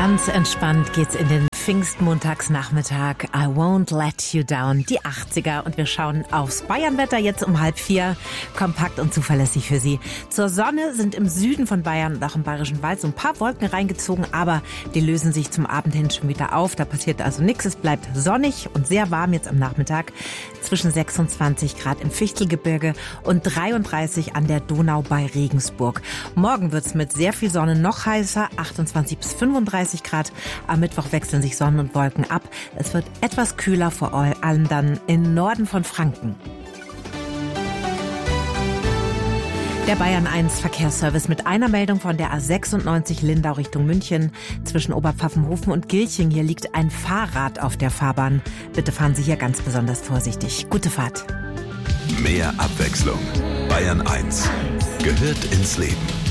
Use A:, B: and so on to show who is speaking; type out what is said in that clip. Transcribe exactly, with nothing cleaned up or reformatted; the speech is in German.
A: Ganz entspannt geht's in den Pfingstmontagsnachmittag. I won't let you down. Die achtziger. Und wir schauen aufs Bayernwetter jetzt um halb vier. Kompakt und zuverlässig für Sie. Zur Sonne sind im Süden von Bayern und auch im Bayerischen Wald so ein paar Wolken reingezogen, aber die lösen sich zum Abend hin schon wieder auf. Da passiert also nichts. Es bleibt sonnig und sehr warm jetzt am Nachmittag. Zwischen sechsundzwanzig Grad im Fichtelgebirge und dreiunddreißig an der Donau bei Regensburg. Morgen wird's mit sehr viel Sonne noch heißer. achtundzwanzig bis fünfunddreißig Grad. Am Mittwoch wechseln sich Sonne und Wolken ab. Es wird etwas kühler, vor allem dann im Norden von Franken. Der Bayern eins Verkehrsservice mit einer Meldung von der A sechsundneunzig Lindau Richtung München. Zwischen Oberpfaffenhofen und Gilching. Hier liegt ein Fahrrad auf der Fahrbahn. Bitte fahren Sie hier ganz besonders vorsichtig. Gute Fahrt.
B: Mehr Abwechslung. Bayern eins gehört ins Leben.